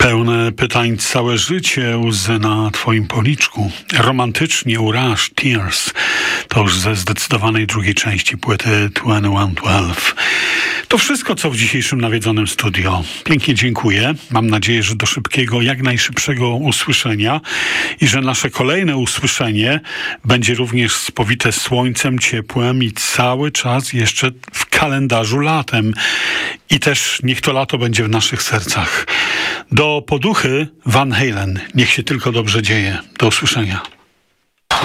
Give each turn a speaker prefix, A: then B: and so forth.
A: Pełne pytań całe życie, łzy na twoim policzku. Romantycznie Rush, Tears. To już ze zdecydowanej drugiej części płyty 2112. To wszystko, co w dzisiejszym nawiedzonym studio. Pięknie dziękuję. Mam nadzieję, że do szybkiego, jak najszybszego usłyszenia i że nasze kolejne usłyszenie będzie również spowite słońcem, ciepłem i cały czas jeszcze w kalendarzu latem. I też niech to lato będzie w naszych sercach. Do poduchy Van Halen. Niech się tylko dobrze dzieje. Do usłyszenia.